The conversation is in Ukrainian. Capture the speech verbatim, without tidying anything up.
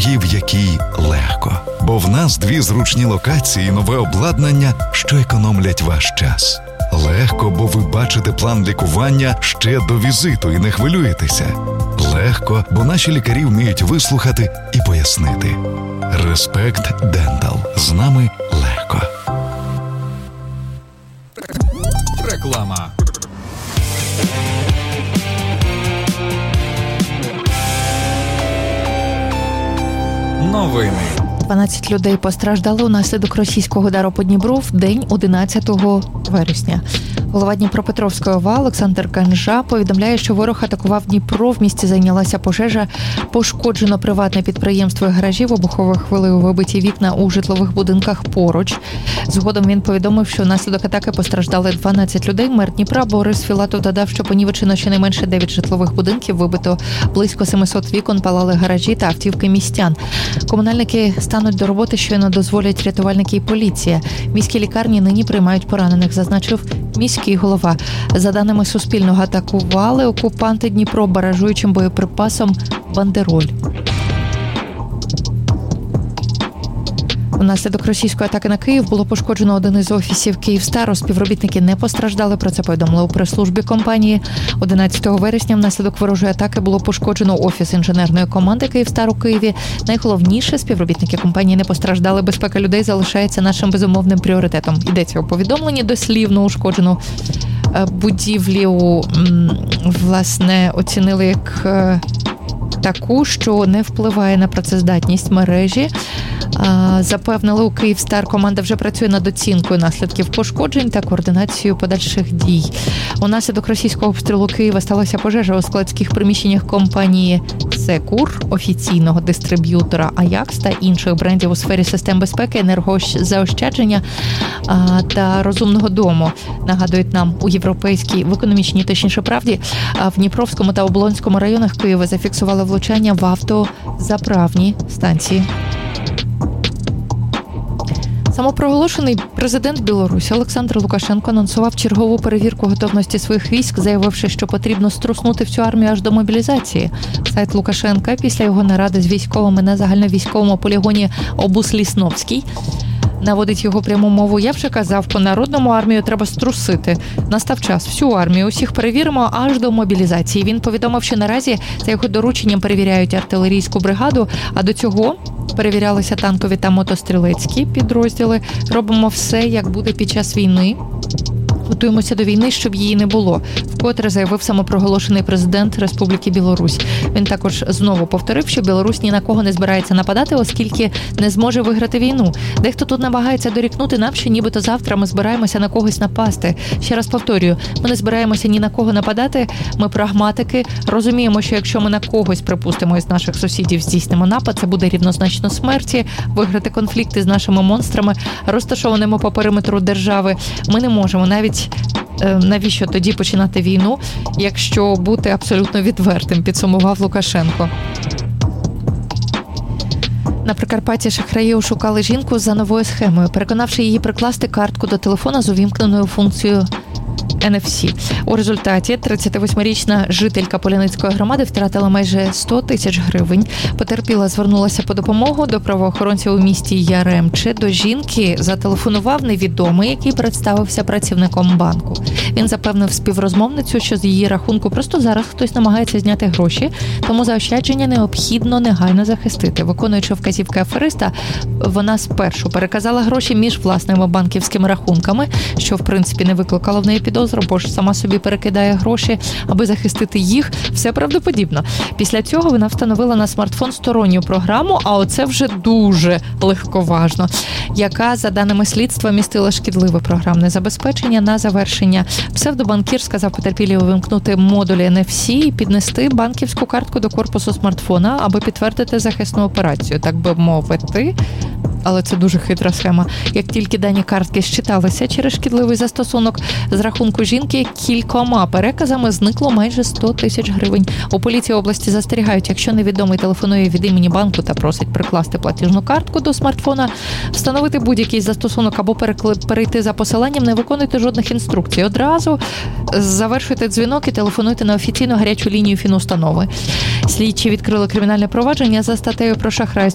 сім'ї, в якій легко. Бо в нас дві зручні локації і нове обладнання, що економлять ваш час. Легко, бо ви бачите план лікування ще до візиту і не хвилюєтеся. Легко, бо наші лікарі вміють вислухати і пояснити. Респект Дентал. З нами легко. Реклама. Новини. дванадцять людей постраждали унаслідок російського удару по Дніпру в день одинадцятого вересня. Голова Дніпропетровської ОВА Олександр Канжа повідомляє, що ворог атакував Дніпро, в місті зайнялася пожежа, пошкоджено приватне підприємство і гаражі, вибуховою хвилею вибиті вікна у житлових будинках поруч. Згодом він повідомив, що внаслідок атаки постраждали дванадцять людей. Мер Дніпра Борис Філатов додав, що понівечено щонайменше дев'ять житлових будинків, вибито близько сімсот вікон, палали гаражі та автівки містян. Комунальники стануть до роботи, щойно дозволять рятувальники і поліція. Міські лікарні нині приймають поранених, зазначив міський голова. За даними Суспільного, атакували окупанти Дніпро баражуючим боєприпасом «Бандероль». Внаслідок російської атаки на Київ було пошкоджено один із офісів «Київстар». Співробітники не постраждали, про це повідомили у прес-службі компанії. одинадцятого вересня внаслідок ворожої атаки було пошкоджено офіс інженерної команди «Київстар» у Києві. Найголовніше, співробітники компанії не постраждали. Безпека людей залишається нашим безумовним пріоритетом. Йдеться у повідомленні. Дослівно ушкоджену будівлю, власне, оцінили як таку, що не впливає на працездатність мережі. Запевнили у «Київстар», команда вже працює над оцінкою наслідків пошкоджень та координацією подальших дій. Унаслідок російського обстрілу Києва сталася пожежа у складських приміщеннях компанії «Секур», офіційного дистриб'ютора «Аякс» та інших брендів у сфері систем безпеки, енергозаощадження та розумного дому. Нагадують нам у Європейській, в економічній, точніше правді, в Дніпровському та Оболонському районах Києва зафіксували влучання в автозаправні станції. Самопроголошений президент Білорусі Олександр Лукашенко анонсував чергову перевірку готовності своїх військ, заявивши, що потрібно струснути всю армію аж до мобілізації. Сайт Лукашенка після його наради з військовими на загальновійськовому полігоні Обус-Лісновський наводить його пряму мову. Я вже казав, по народному армію треба струсити. Настав час. Всю армію, усіх перевіримо аж до мобілізації. Він повідомив, що наразі за його дорученням перевіряють артилерійську бригаду, а до цього перевірялися танкові та мотострілецькі підрозділи. Робимо все, як буде під час війни. Готуємося до війни, щоб її не було, вкотре заявив самопроголошений президент Республіки Білорусь. Він також знову повторив, що Білорусь ні на кого не збирається нападати, оскільки не зможе виграти війну. Дехто тут намагається дорікнути нам, що нібито завтра ми збираємося на когось напасти. Ще раз повторюю, ми не збираємося ні на кого нападати, ми прагматики, розуміємо, що якщо ми на когось, припустимо, із наших сусідів здійснимо напад, це буде рівнозначно смерті, виграти конфлікти з нашими монстрами, розташованими по периметру держави. Ми не можемо навіть навіщо тоді починати війну, якщо бути абсолютно відвертим, підсумував Лукашенко. На Прикарпатті шахраї ошукали жінку за новою схемою, переконавши її прикласти картку до телефона з увімкненою функцією ен еф сі. У результаті тридцятивосьмирічна жителька Поляницької громади втратила майже сто тисяч гривень. Потерпіла звернулася по допомогу до правоохоронців у місті Яремче. До жінки зателефонував невідомий, який представився працівником банку. Він запевнив співрозмовницю, що з її рахунку просто зараз хтось намагається зняти гроші, тому заощадження необхідно негайно захистити. Виконуючи вказівки афериста, вона спершу переказала гроші між власними банківськими рахунками, що в принципі не викликало в неї підозру, бо ж сама собі перекидає гроші, аби захистити їх. Все правдоподібно. Після цього вона встановила на смартфон сторонню програму, а оце вже дуже легковажно, яка, за даними слідства, містила шкідливе програмне забезпечення. На завершення псевдобанкір сказав потерпілій увімкнути модуль ен еф сі і піднести банківську картку до корпусу смартфона, аби підтвердити захисну операцію, так би мовити. Але це дуже хитра схема. Як тільки дані картки считалися через шкідливий застосунок, з рахунку жінки кількома переказами зникло майже сто тисяч гривень. У поліції області застерігають, якщо невідомий телефонує від імені банку та просить прикласти платіжну картку до смартфона, встановити будь-який застосунок або перейти за посиланням, не виконуйте жодних інструкцій. Одразу завершуйте дзвінок і телефонуйте на офіційну гарячу лінію фінустанови. Слідчі відкрили кримінальне провадження за статтею про шахрайство